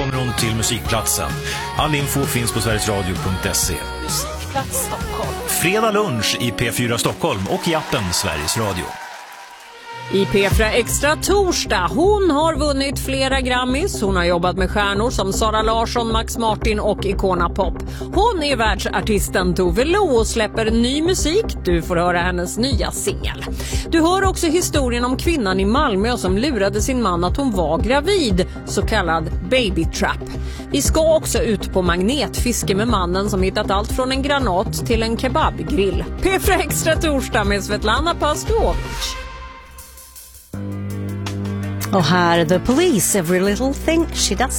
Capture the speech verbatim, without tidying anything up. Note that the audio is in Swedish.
kommer hon till Musikplatsen. All info finns på sverigesradio punkt se. Musikplats Stockholm. Fredag lunch i P fyra Stockholm och i appen Sveriges Radio. I P fyra Extra torsdag. Hon har vunnit flera Grammys. Hon har jobbat med stjärnor som Sara Larsson, Max Martin och Icona Pop. Hon är världsartisten Tove Lo och släpper ny musik. Du får höra hennes nya singel. Du hör också historien om kvinnan i Malmö som lurade sin man att hon var gravid, så kallad baby trap. Vi ska också ut på magnetfiske med mannen som hittat allt från en granat till en kebabgrill. P fyra Extra torsdag med Svetlana Pastovic. Och här The Police, Every Little Thing She Does.